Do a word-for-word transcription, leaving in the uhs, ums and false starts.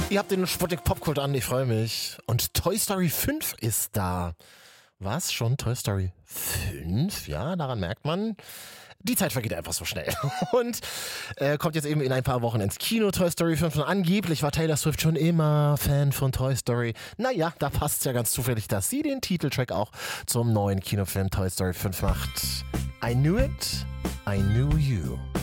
Ihr habt den Sputnik Popkult an, ich freue mich. Und Toy Story fünf ist da. Was? Schon Toy Story fünf? Ja, daran merkt man, die Zeit vergeht einfach so schnell. Und äh, kommt jetzt eben in ein paar Wochen ins Kino, Toy Story fünf. Und angeblich war Taylor Swift schon immer Fan von Toy Story. Naja, da passt es ja ganz zufällig, dass sie den Titeltrack auch zum neuen Kinofilm Toy Story fünf macht. I knew it, I knew you.